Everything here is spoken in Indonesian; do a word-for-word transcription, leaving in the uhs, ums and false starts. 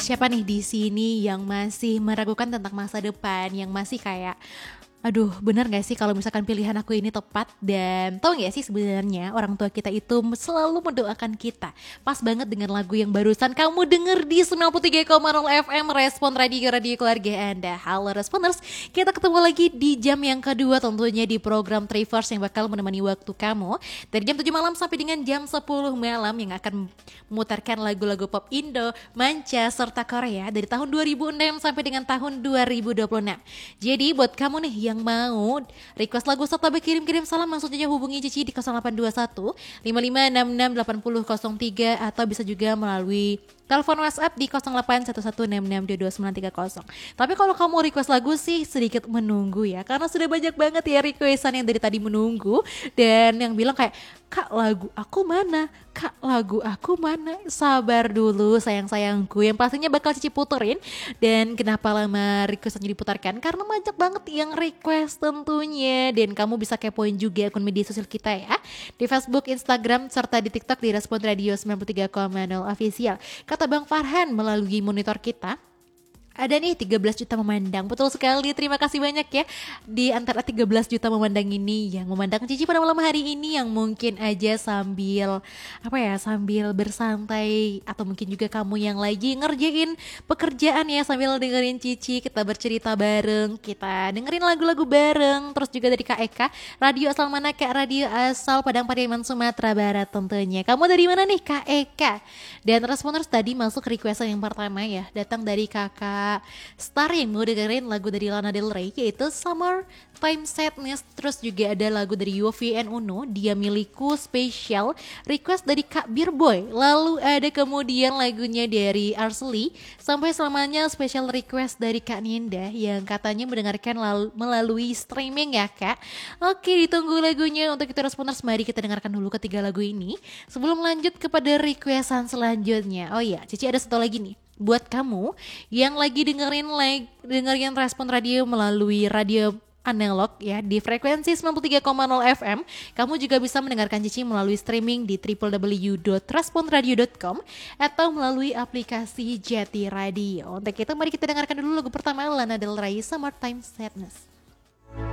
Siapa nih di sini yang masih meragukan tentang masa depan, yang masih kayak, aduh benar gak sih kalau misalkan pilihan aku ini tepat? Dan tau gak sih sebenarnya orang tua kita itu selalu mendoakan kita. Pas banget dengan lagu yang barusan kamu denger di sembilan puluh tiga koma nol F M Respon Radio Radio Keluarga Anda. Halo Responers, kita ketemu lagi di jam yang kedua tentunya di program Trivers yang bakal menemani waktu kamu dari jam tujuh malam sampai dengan jam sepuluh malam, yang akan memutarkan lagu-lagu pop Indo, manca, serta Korea dari tahun dua ribu enam sampai dengan tahun dua ribu dua puluh enam. Jadi buat kamu nih yang yang mau request lagu serta berkirim-kirim salam, langsung saja hubungi Cici di nol delapan dua satu lima lima enam enam delapan nol nol tiga atau bisa juga melalui telepon WhatsApp di nol delapan satu satu enam enam dua dua sembilan tiga nol. Tapi kalau kamu request lagu sih sedikit menunggu ya, karena sudah banyak banget ya requestan yang dari tadi menunggu dan yang bilang kayak, Kak lagu aku mana? Kak lagu aku mana? Sabar dulu sayang-sayangku, yang pastinya bakal Cici puterin. Dan kenapa lama requestannya diputarkan? Karena banyak banget yang request tentunya. Dan kamu bisa kepoin juga akun media sosial kita ya, di Facebook, Instagram, serta di TikTok di Respon Radio sembilan puluh tiga koma nol Official. Kata Bang Farhan melalui monitor kita, ada nih tiga belas juta memandang. Betul sekali, terima kasih banyak ya. Di antara tiga belas juta memandang ini, yang memandang Cici pada malam hari ini, yang mungkin aja sambil apa ya, sambil bersantai, atau mungkin juga kamu yang lagi ngerjain pekerjaan ya, sambil dengerin Cici, kita bercerita bareng, kita dengerin lagu-lagu bareng. Terus juga dari Kak Eka, radio asal mana Kak? Radio asal Padang Pariaman, Sumatera Barat tentunya. Kamu dari mana nih Kak Eka? Dan responders tadi masuk requestan yang pertama ya, datang dari kakak Star yang mau dengerin lagu dari Lana Del Rey, yaitu Summer Time Sadness. Terus juga ada lagu dari Yofi and Uno, Dia Milikku Spesial, request dari Kak Beerboy. Lalu ada kemudian lagunya dari Arsely, Sampai Selamanya, special request dari Kak Ninda yang katanya mendengarkan lalu, melalui streaming ya Kak. Oke, ditunggu lagunya. Untuk itu responders, mari kita dengarkan dulu ketiga lagu ini sebelum lanjut kepada requestan selanjutnya. Oh iya, Cici ada satu lagi nih buat kamu yang lagi dengerin like, dengerin Respon Radio melalui radio analog ya di frekuensi sembilan puluh tiga koma nol F M. Kamu juga bisa mendengarkan Cici melalui streaming di w w w dot responradio dot com atau melalui aplikasi Jati Radio. Untuk itu mari kita dengarkan dulu lagu pertama, Lana Del Rey, Summertime Sadness.